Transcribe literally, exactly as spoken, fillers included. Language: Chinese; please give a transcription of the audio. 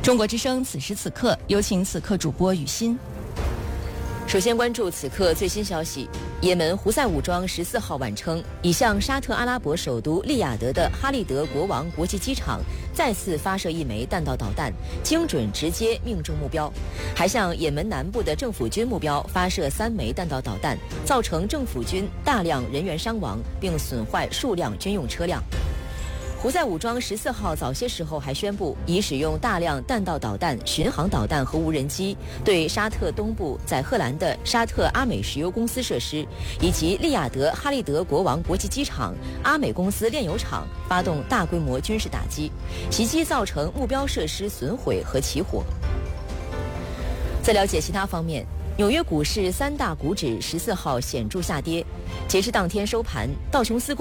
中国之声此时此刻，有请此刻主播雨欣。 首先关注此刻最新消息，也门胡塞武装十四号晚称，已向沙特阿拉伯首都利雅得的哈利德国王国际机场再次发射一枚弹道导弹，精准直接命中目标，还向也门南部的政府军目标发射三枚弹道导弹，造成政府军大量人员伤亡，并损坏数辆军用车辆。胡塞武装十四号早些时候还宣布，已使用大量弹道导弹、巡航导弹和无人机，对沙特东部载荷兰的沙特阿美石油公司设施以及利雅得哈利德国王国际机场、阿美公司炼油厂发动大规模军事打击，袭击造成目标设施损毁和起火。在了解其他方面，纽约股市三大股指十四号显著下跌，截至当天收盘，道琼斯